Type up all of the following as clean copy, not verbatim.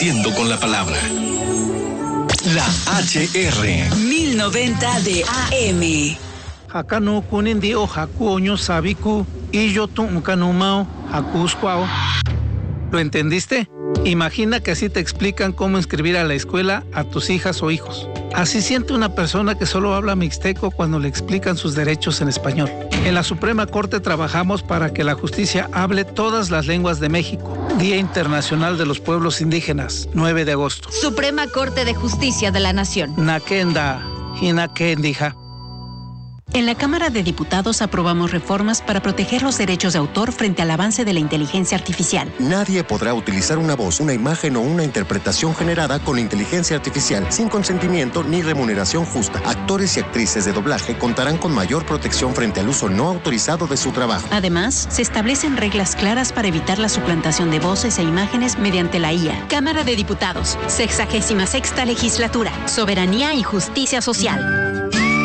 Amaneciendo con la palabra. La HR. 1090 de AM. Hakano kunin o haku oño sabiku y yo tuncanumao hakusquao. ¿Lo entendiste? Imagina que así te explican cómo inscribir a la escuela a tus hijas o hijos. Así siente una persona que solo habla mixteco cuando le explican sus derechos en español. En la Suprema Corte trabajamos para que la justicia hable todas las lenguas de México. Día Internacional de los Pueblos Indígenas, 9 de agosto. Suprema Corte de Justicia de la Nación. Nakenda, hinakendija. En la Cámara de Diputados aprobamos reformas para proteger los derechos de autor frente al avance de la inteligencia artificial. Nadie podrá utilizar una voz, una imagen o una interpretación generada con inteligencia artificial sin consentimiento ni remuneración justa. Actores y actrices de doblaje contarán con mayor protección frente al uso no autorizado de su trabajo. Además, se establecen reglas claras para evitar la suplantación de voces e imágenes mediante la IA. Cámara de Diputados, 66ª Legislatura, Soberanía y Justicia Social.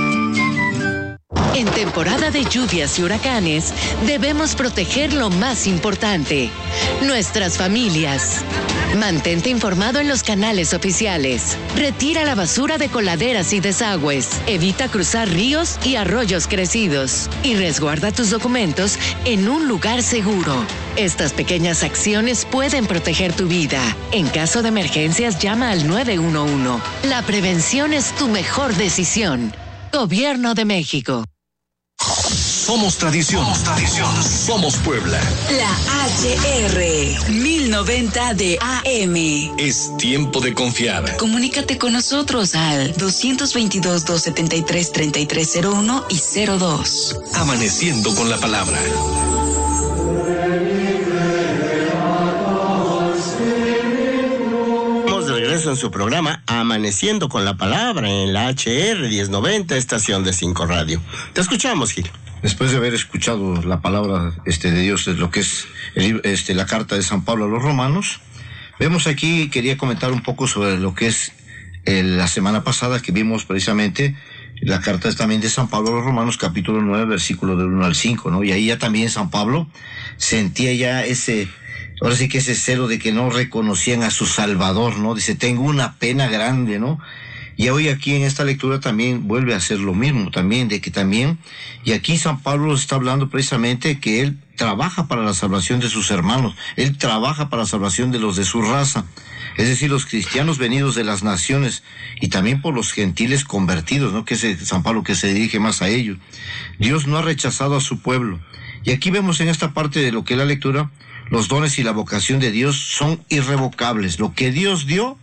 En temporada de lluvias y huracanes, debemos proteger lo más importante, nuestras familias. Mantente informado en los canales oficiales. Retira la basura de coladeras y desagües. Evita cruzar ríos y arroyos crecidos. Y resguarda tus documentos en un lugar seguro. Estas pequeñas acciones pueden proteger tu vida. En caso de emergencias, llama al 911. La prevención es tu mejor decisión. Gobierno de México. Somos tradición. Somos Puebla. La HR. 1090 de AM. Es tiempo de confiar. Comunícate con nosotros al 222-273-3301 y 02. Amaneciendo con la palabra. De regreso en su programa Amaneciendo con la Palabra en la HR 1090, estación de 5 Radio. Te escuchamos, Gil. Después de haber escuchado la palabra de Dios, lo que es la carta de San Pablo a los Romanos, vemos aquí, quería comentar un poco sobre lo que es la semana pasada que vimos precisamente la carta también de San Pablo a los Romanos, capítulo 9, versículo del 1 al 5, ¿no? Y ahí ya también San Pablo sentía ya ahora sí que ese celo de que no reconocían a su Salvador, ¿no? Dice, tengo una pena grande, ¿no? Y hoy aquí en esta lectura también vuelve a hacer lo mismo, también, de que también, y aquí San Pablo está hablando precisamente que él trabaja para la salvación de sus hermanos, él trabaja para la salvación de los de su raza, es decir, los cristianos venidos de las naciones, y también por los gentiles convertidos, ¿no? Que es San Pablo que se dirige más a ellos. Dios no ha rechazado a su pueblo. Y aquí vemos en esta parte de lo que es la lectura, los dones y la vocación de Dios son irrevocables. Lo que Dios dio,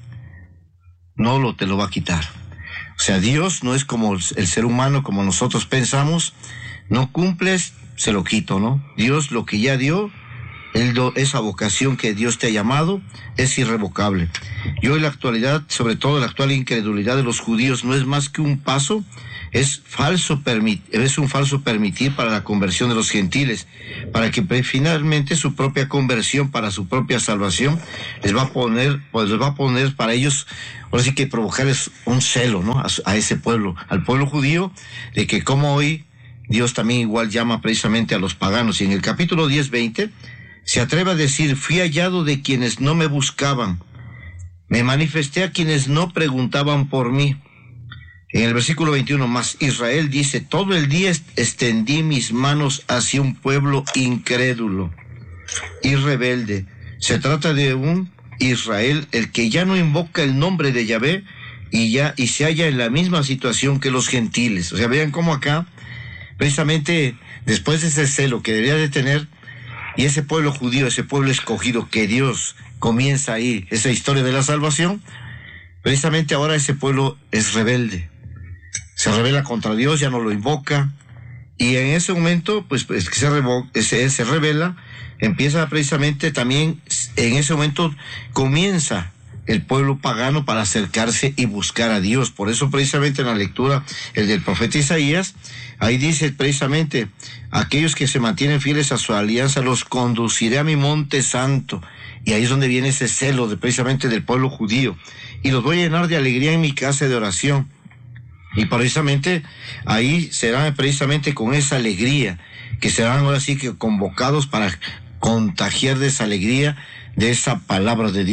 no te lo va a quitar. O sea, Dios no es como el ser humano, como nosotros pensamos. No cumples, se lo quito, ¿no? Dios lo que ya dio, esa vocación que Dios te ha llamado, es irrevocable. Y hoy la actualidad, sobre todo la actual incredulidad de los judíos, no es más que un paso, es un falso permitir para la conversión de los gentiles, para que finalmente su propia conversión, para su propia salvación, les va a poner para ellos, ahora sí que provocarles un celo, ¿no? A ese pueblo, al pueblo judío, de que como hoy Dios también igual llama precisamente a los paganos. Y en el capítulo 10-20 se atreve a decir, fui hallado de quienes no me buscaban, me manifesté a quienes no preguntaban por mí. En el versículo 21 más, Israel dice, todo el día extendí mis manos hacia un pueblo incrédulo y rebelde. Se trata de un Israel, el que ya no invoca el nombre de Yahvé y se halla en la misma situación que los gentiles. O sea, vean cómo acá, precisamente después de ese celo que debería de tener, y ese pueblo judío, ese pueblo escogido que Dios comienza ahí, esa historia de la salvación, precisamente ahora ese pueblo es rebelde. Se rebela contra Dios, ya no lo invoca, y en ese momento, pues que se rebela, empieza precisamente también, en ese momento comienza el pueblo pagano para acercarse y buscar a Dios. Por eso precisamente en la lectura, el del profeta Isaías, ahí dice precisamente, aquellos que se mantienen fieles a su alianza, los conduciré a mi monte santo. Y ahí es donde viene ese celo precisamente del pueblo judío. Y los voy a llenar de alegría en mi casa de oración. Y precisamente ahí serán precisamente con esa alegría, que serán ahora sí que convocados para contagiar de esa alegría, de esa palabra de Dios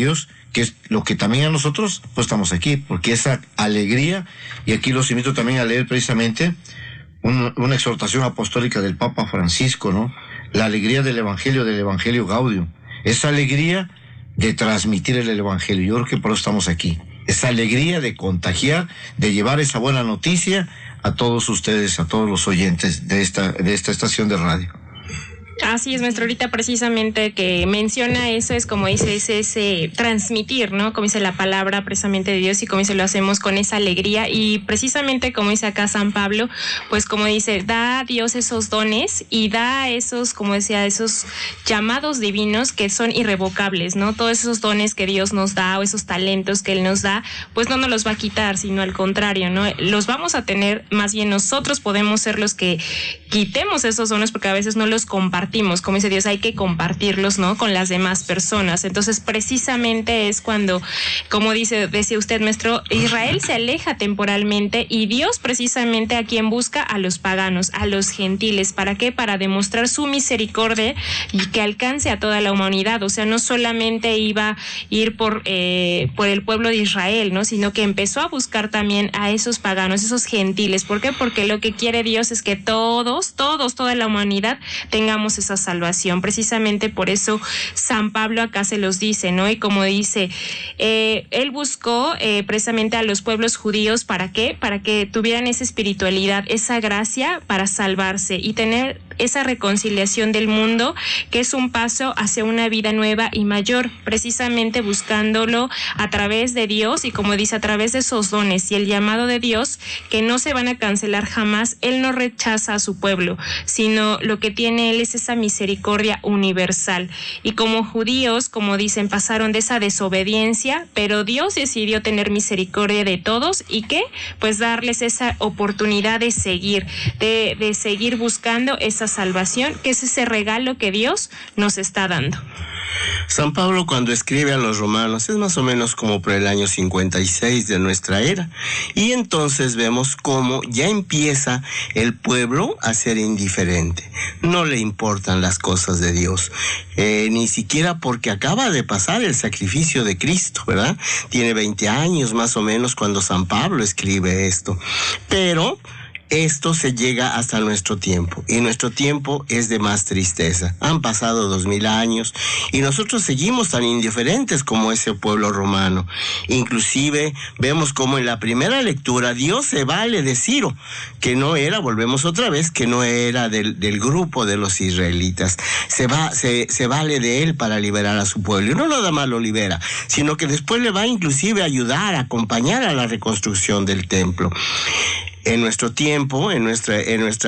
que es lo que también a nosotros pues estamos aquí, porque esa alegría, y aquí los invito también a leer precisamente una exhortación apostólica del Papa Francisco, ¿no? La alegría del Evangelio Gaudium, esa alegría de transmitir el Evangelio. Yo creo que por eso estamos aquí, esa alegría de contagiar, de llevar esa buena noticia a todos ustedes, a todos los oyentes de esta estación de radio. Así es, maestro. Ahorita precisamente que menciona eso es como dice, ese transmitir, ¿no? Como dice la palabra precisamente de Dios y como dice, lo hacemos con esa alegría y precisamente como dice acá San Pablo, pues como dice, da a Dios esos dones y da esos, como decía, esos llamados divinos que son irrevocables, ¿no? Todos esos dones que Dios nos da o esos talentos que Él nos da, pues no nos los va a quitar, sino al contrario, ¿no? Los vamos a tener, más bien nosotros podemos ser los que quitemos esos dones porque a veces no los compartimos. Como dice Dios, hay que compartirlos, ¿no? Con las demás personas. Entonces, precisamente es cuando, como decía usted, maestro, Israel se aleja temporalmente y Dios precisamente a quien busca a los paganos, a los gentiles. ¿Para qué? Para demostrar su misericordia y que alcance a toda la humanidad. O sea, no solamente iba a ir por el pueblo de Israel, ¿no? Sino que empezó a buscar también a esos paganos, esos gentiles. ¿Por qué? Porque lo que quiere Dios es que toda la humanidad tengamos esa salvación. Precisamente por eso San Pablo acá se los dice, ¿no? Y como dice, él buscó precisamente a los pueblos judíos, ¿para qué? Para que tuvieran esa espiritualidad, esa gracia para salvarse y tener esa reconciliación del mundo, que es un paso hacia una vida nueva y mayor, precisamente buscándolo a través de Dios y como dice, a través de esos dones y el llamado de Dios, que no se van a cancelar jamás. Él no rechaza a su pueblo, sino lo que tiene Él es esa misericordia universal. Y como judíos, como dicen, pasaron de esa desobediencia, pero Dios decidió tener misericordia de todos y ¿qué? Pues darles esa oportunidad de seguir buscando esa salvación, que es ese regalo que Dios nos está dando. San Pablo, cuando escribe a los romanos, es más o menos como por el año 56 de nuestra era, y entonces vemos cómo ya empieza el pueblo a ser indiferente. No le importan las cosas de Dios, ni siquiera porque acaba de pasar el sacrificio de Cristo, ¿verdad? Tiene 20 años más o menos cuando San Pablo escribe esto, pero esto se llega hasta nuestro tiempo, y nuestro tiempo es de más tristeza. Han pasado 2000 años y nosotros seguimos tan indiferentes como ese pueblo romano. Inclusive vemos como en la primera lectura Dios se vale de Ciro, que no era, volvemos otra vez, que no era del grupo de los israelitas. Se vale de él para liberar a su pueblo, y no nada más lo libera, sino que después le va inclusive a ayudar, a acompañar a la reconstrucción del templo. En nuestro tiempo, en nuestras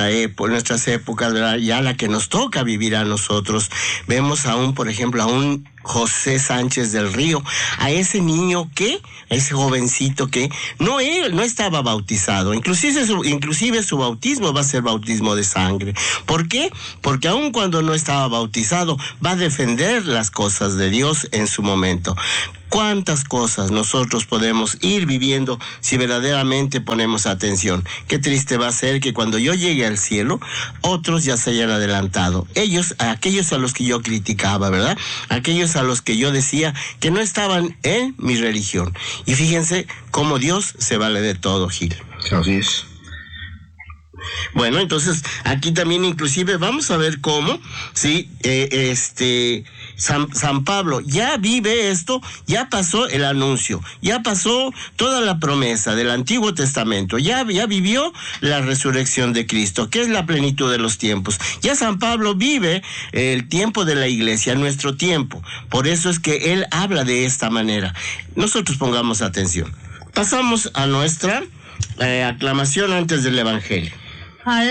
épocas, ¿verdad? Ya la que nos toca vivir a nosotros, vemos por ejemplo, a un José Sánchez del Río, a ese niño a ese jovencito que no estaba bautizado, inclusive su bautismo va a ser bautismo de sangre. ¿Por qué? Porque aun cuando no estaba bautizado, va a defender las cosas de Dios en su momento. ¿Cuántas cosas nosotros podemos ir viviendo si verdaderamente ponemos atención? Qué triste va a ser que cuando yo llegue al cielo, otros ya se hayan adelantado. Aquellos a los que yo criticaba, ¿verdad? Aquellos a los que yo decía que no estaban en mi religión. Y fíjense cómo Dios se vale de todo, Gil. Así es. Bueno, entonces aquí también inclusive vamos a ver cómo, ¿sí? San Pablo ya vive esto, ya pasó el anuncio, ya pasó toda la promesa del Antiguo Testamento, ya vivió la resurrección de Cristo, que es la plenitud de los tiempos. Ya San Pablo vive el tiempo de la iglesia, nuestro tiempo. Por eso es que él habla de esta manera. Nosotros pongamos atención. Pasamos a nuestra aclamación antes del Evangelio.